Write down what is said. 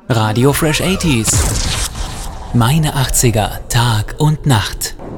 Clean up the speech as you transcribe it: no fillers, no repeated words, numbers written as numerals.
Radio Fresh 80s. Meine 80er, Tag und Nacht.